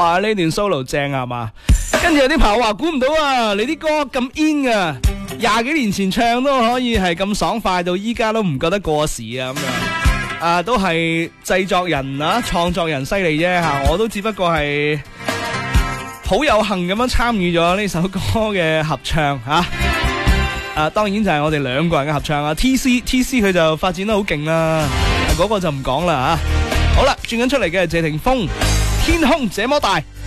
哇呢段 solo 正啊嘛，跟住有啲朋友話估唔到啊，你啲歌咁 in 噶，20幾年前唱都可以係咁爽快到依家都唔覺得過時啊咁樣。啊，都係製作人啊創作人犀利啫吓，我都只不過係好有幸咁樣參與咗呢首歌嘅合唱吓。當然就係我哋兩個人嘅合唱啊 TC 佢就發展得好勁啦，嗰個就唔講啦吓。好啦，轉緊出嚟嘅係謝霆鋒，天空這麼大。